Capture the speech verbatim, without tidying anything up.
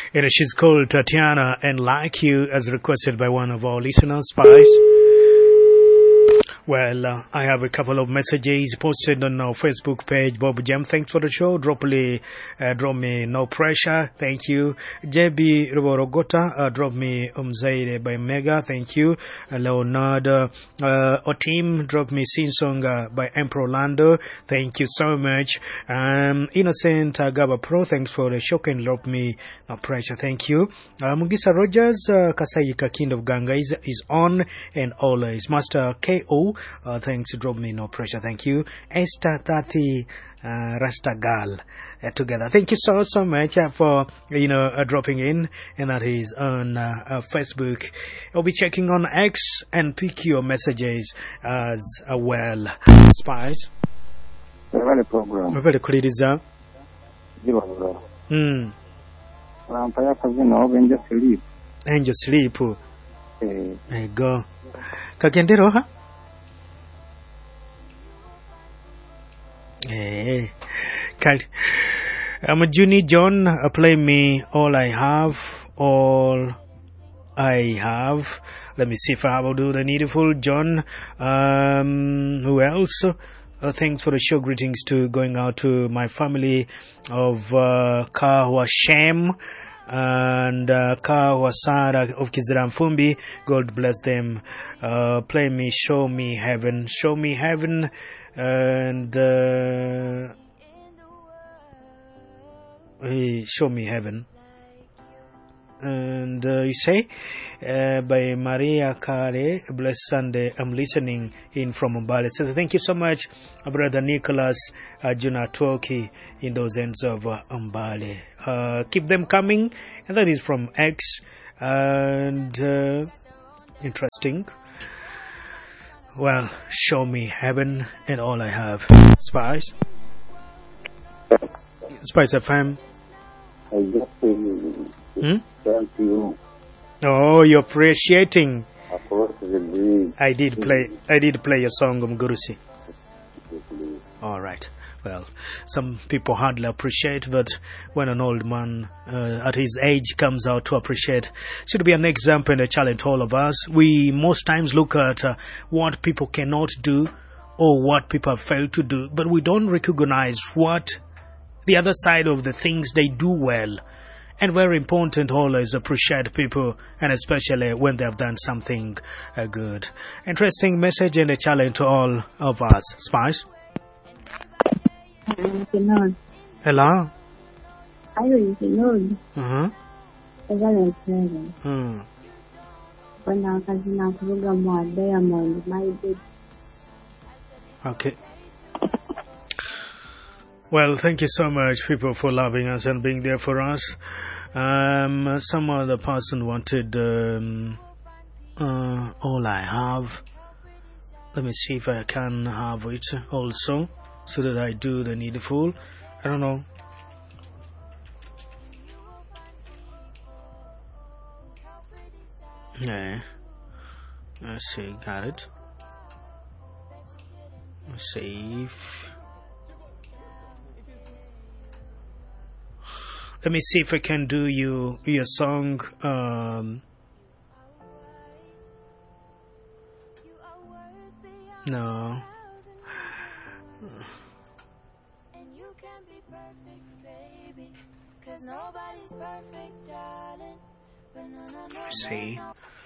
You know, she's called Tatiana and Like You as requested by one of our listeners, Spice. Well, uh, I have a couple of messages posted on our Facebook page. Bob Jam, thanks for the show. Drop, me, uh, drop me no pressure. Thank you. J B Ruborogota, uh, drop me Umzaide by Mega. Thank you. Uh, Leonard uh, Otim, drop me Sing Song uh, by Emperor Orlando. Thank you so much. Um, Innocent uh, Gaba Pro, thanks for the show. Can drop me no pressure. Thank you. Uh, Mugisa Rogers, uh, Kasayika King of Ganga is, is on and always. Master K O. Uh, thanks, drop me no pressure. Thank you. Esther Tati uh, Rastagal uh, together. Thank you so so much uh, for you know uh, dropping in, and that is on uh, uh, Facebook. I'll be checking on X and pick your messages as uh, well. Spice. Very program. Very clear is that. Hmm. Angel sleep. Angel sleep. There you go. Kakendero ha? Hey, I'm a Junie John. Uh, play me all I have, all I have. Let me see if I will do the needful. John, um, who else? Uh, thanks for the show. Greetings to going out to my family of uh, Kawashem and uh, Kawasara of Kiziramfumbi. God bless them. Uh, play me, show me heaven, show me heaven. And uh, hey, show me heaven. And uh, you say uh, by Maria Kare, blessed Sunday. I'm listening in from Mbale. So thank you so much, uh, brother Nicholas uh, Junatoki in those ends of uh, Mbale. Uh, keep them coming, and that is from X. And uh, interesting. Well, show me heaven and all I have. Spice? Spice F M. I just hmm? thank you. Oh, you're appreciating. Of course, I did play. I did play your song, Mgurusi. All right. Well, some people hardly appreciate, but when an old man uh, at his age comes out to appreciate, should be an example and a challenge to all of us. We most times look at uh, what people cannot do or what people have failed to do, but we don't recognize what the other side of the things they do well. And very important, always appreciate people, and especially when they have done something uh, good. Interesting message and a challenge to all of us. Spice? Hello? Ayo yinod. Uh-huh. Ezale tsele. Hmm. Bana kazi na kuruga mwa Diamond, my baby. Okay. Well, thank you so much, people, for loving us and being there for us. Um, some other person wanted um, uh, all I have. Let me see if I can have it also, so that I do the needful. I don't know. Yeah. Let's see, got it. Save. Let me see if I can do you your song. Um, no. Let me see.